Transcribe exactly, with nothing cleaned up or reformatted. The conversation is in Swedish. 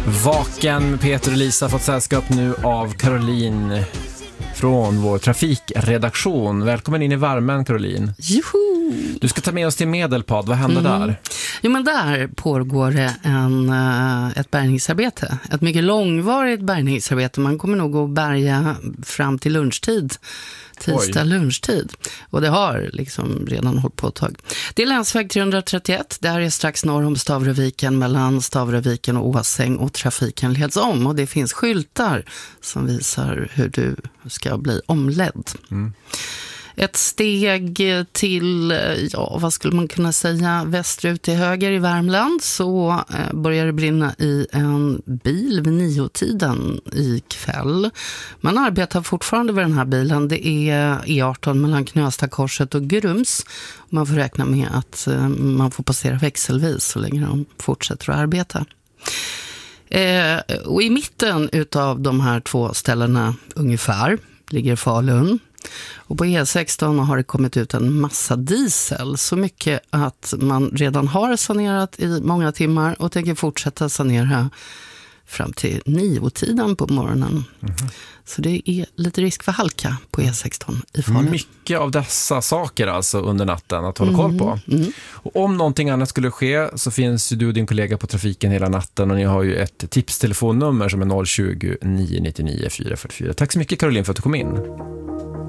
Vaken med Peter och Lisa, fått sällskap nu av Caroline från vår trafikredaktion. Välkommen in i värmen, Caroline. Juhu! Du ska ta med oss till Medelpad. Vad händer mm. där? Jo, men där pågår det en, ett bärgningsarbete. Ett mycket långvarigt bärgningsarbete. Man kommer nog att bärga fram till lunchtid. Tisdag Oj. lunchtid. Och det har liksom redan hållit på ett tag. Det är länsväg trehundratrettioett. Det här är strax norr om Stavreviken, mellan Stavreviken och Åsäng, och trafiken leds om. Och det finns skyltar som visar hur du ska bli omledd. Mm. Ett steg till, ja, vad skulle man kunna säga, västerut till höger i Värmland, så börjar det brinna i en bil vid niotiden i kväll. Man arbetar fortfarande vid den här bilen. Det är E arton mellan Knöstakorset och Grums. Man får räkna med att man får passera växelvis så länge de fortsätter att arbeta. Eh, och i mitten utav de här två ställena ungefär ligger Falun. Och på E sexton har det kommit ut en massa diesel, så mycket att man redan har sanerat i många timmar och tänker fortsätta sanera fram till nio-tiden på morgonen. Mm-hmm. Så det är lite risk för halka på E sexton i Falun. Mycket av dessa saker alltså under natten att hålla koll på. Mm. Mm. Och om någonting annat skulle ske så finns ju du och din kollega på trafiken hela natten, och ni har ju ett tipstelefonnummer som är noll tjugo, nio nio nio, fyra fyra fyra. Tack så mycket, Caroline, för att du kom in.